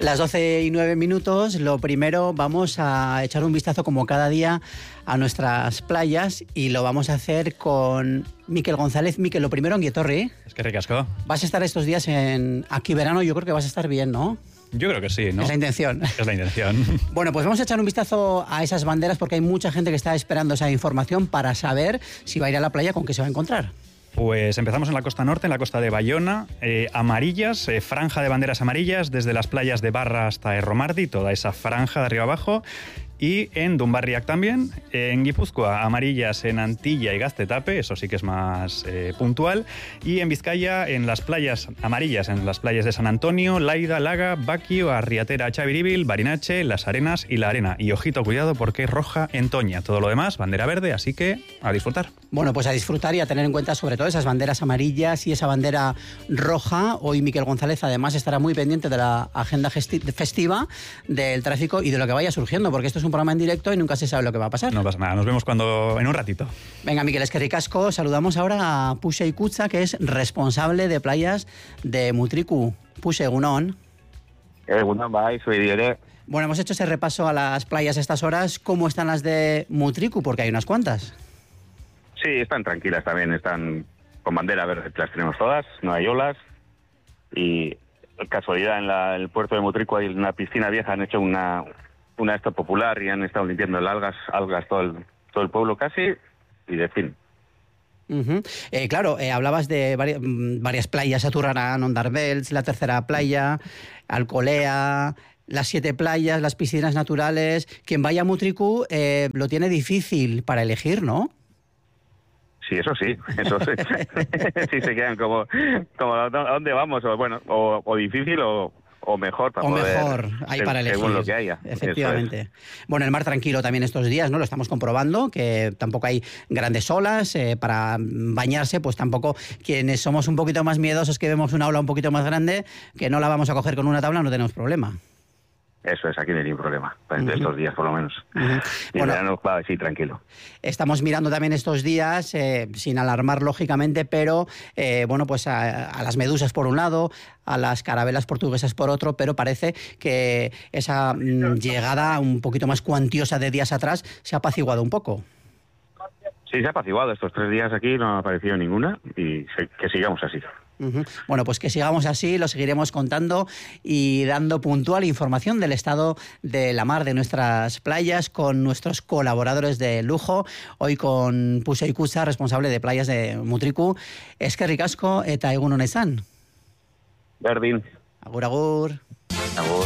Las 12:09. Lo primero, vamos a echar un vistazo como cada día a nuestras playas y lo vamos a hacer con Miquel González. Miquel, lo primero en Guietorri. Es que ricasco. Vas a estar estos días en aquí verano, yo creo que vas a estar bien, ¿no? Yo creo que sí, ¿no? Es la intención. Es la intención. Bueno, pues vamos a echar un vistazo a esas banderas porque hay mucha gente que está esperando esa información para saber si va a ir a la playa, con qué se va a encontrar. Pues empezamos en la costa norte, en la costa de Bayona, amarillas, franja de banderas amarillas desde las playas de Barra hasta Erromardi, toda esa franja de arriba abajo. Y en Dumbarriac también, en Guipúzcoa, amarillas en Antilla y Gaztetape, eso sí que es más puntual. Y en Vizcaya, en las playas amarillas, en las playas de San Antonio, Laida, Laga, Baquio, Arriatera, Chaviribil, Barinache, Las Arenas y La Arena. Y ojito, cuidado, porque es roja en Toña. Todo lo demás, bandera verde, así que a disfrutar. Bueno, pues a disfrutar y a tener en cuenta sobre todo esas banderas amarillas y esa bandera roja. Hoy Miquel González además estará muy pendiente de la agenda festiva, del tráfico y de lo que vaya surgiendo, porque esto es un programa en directo y nunca se sabe lo que va a pasar. No pasa nada, nos vemos en un ratito. Venga, Miquel, es que ricasco. Saludamos ahora a Puxe Ikutza, que es responsable de playas de Mutriku. Puxe, egunon. Egunon, bai, soy Diere. Bueno, hemos hecho ese repaso a las playas a estas horas. ¿Cómo están las de Mutriku? Porque hay unas cuantas. Sí, están tranquilas también, están con bandera verde, las tenemos todas, no hay olas. Y casualidad, en el puerto de Mutriku hay una piscina vieja, han hecho una esta popular y han estado limpiando el algas todo el pueblo casi, y de fin. Claro, hablabas de varias playas, Aturrarán, Ondarbells, la tercera playa, Alcolea, las 7 playas, las piscinas naturales. Quien vaya a Mutriku lo tiene difícil para elegir, ¿no? Sí, eso sí. Sí se quedan como ¿a dónde vamos? O difícil o mejor para poder, mejor, hay para elegir, según lo que haya. Efectivamente. Bueno, el mar tranquilo también estos días, ¿no? Lo estamos comprobando, que tampoco hay grandes olas para bañarse, pues tampoco quienes somos un poquito más miedosos, que vemos una ola un poquito más grande, que no la vamos a coger con una tabla, no tenemos problema. Eso es, aquí no hay ningún problema, estos días por lo menos. Y bueno, verano va así, tranquilo. Estamos mirando también estos días, sin alarmar lógicamente, pero bueno, pues a las medusas por un lado, a las carabelas portuguesas por otro, pero parece que esa llegada un poquito más cuantiosa de días atrás se ha apaciguado un poco. Sí, se ha apaciguado estos 3 días aquí, no ha aparecido ninguna y que sigamos así. Bueno, pues que sigamos así, lo seguiremos contando y dando puntual información del estado de la mar, de nuestras playas, con nuestros colaboradores de lujo. Hoy con Puxe Ikutza, responsable de playas de Mutriku. Eskerrik asko eta egun on izan. Berdin. Agur, agur. Agur.